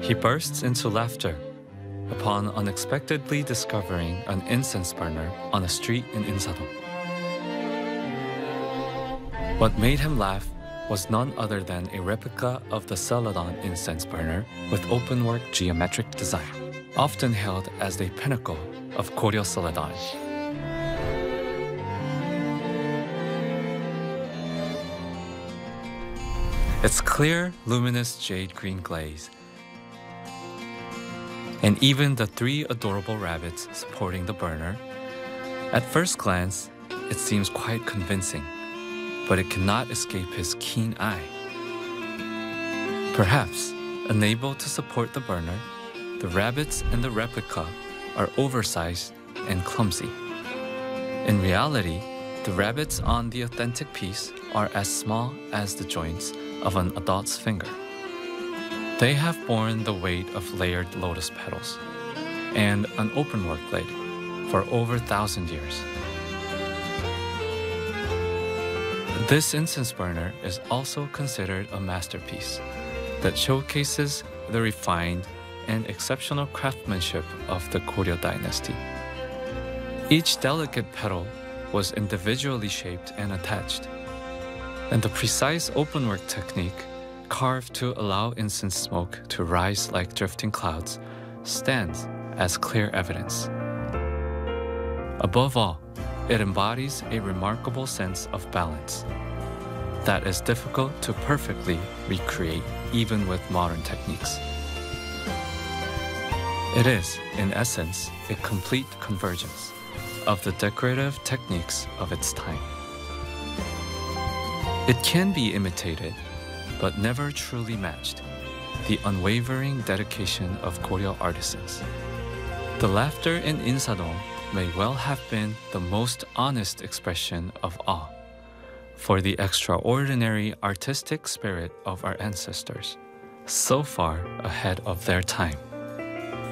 He bursts into laughter upon unexpectedly discovering an incense burner on a street in Insadong. What made him laugh was none other than a replica of the Celadon incense burner with openwork geometric design, often hailed as the pinnacle of Koryo Celadon. Its clear, luminous jade green glaze, and even the 3 adorable rabbits supporting the burner. At first glance, it seems quite convincing, but it cannot escape his keen eye. Perhaps, unable to support the burner, the rabbits in the replica are oversized and clumsy. In reality, the rabbits on the authentic piece are as small as the joints of an adult's finger. They have borne the weight of layered lotus petals and an openwork lid for over 1,000 years. This incense burner is also considered a masterpiece that showcases the refined and exceptional craftsmanship of the Koryo dynasty. Each delicate petal was individually shaped and attached, and the precise openwork technique carved to allow incense smoke to rise like drifting clouds stands as clear evidence. Above all, it embodies a remarkable sense of balance that is difficult to perfectly recreate even with modern techniques. It is, in essence, a complete convergence of the decorative techniques of its time. It can be imitated, but never truly matched, the unwavering dedication of Koryo artisans. The laughter in Insadong may well have been the most honest expression of awe for the extraordinary artistic spirit of our ancestors, so far ahead of their time.